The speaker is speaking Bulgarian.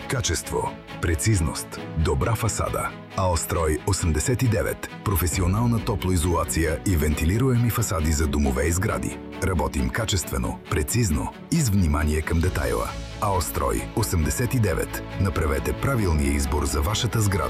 Качество, прецизност, добра фасада. Аострой 89. Професионална топлоизолация и вентилируеми фасади за домове и сгради. Работим качествено, прецизно и с внимание към детайла. Аострой 89. Направете правилния избор за вашата сграда.